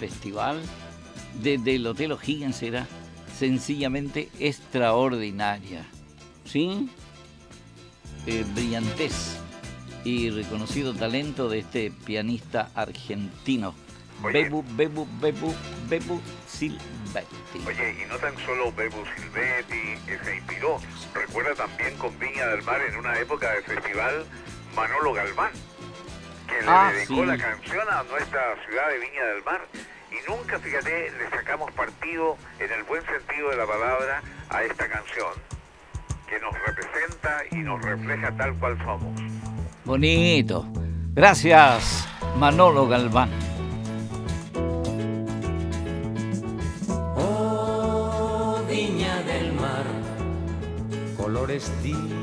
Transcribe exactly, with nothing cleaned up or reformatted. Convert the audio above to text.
festival desde el Hotel O'Higgins era sencillamente extraordinaria, ¿sí? Eh, brillantez y reconocido talento de este pianista argentino, Oye. Bebu, Bebu, Bebu, Bebu Silvetti. Oye, y no tan solo Bebu Silvetti que se inspiró, recuerda también con Viña del Mar en una época de festival Manolo Galván, que le Ah, dedicó sí. la canción a nuestra ciudad de Viña del Mar, y nunca, fíjate, le sacamos partido en el buen sentido de la palabra a esta canción, que nos representa y nos refleja tal cual somos. Bonito. Gracias, Manolo Galván. Oh, Viña del Mar, colores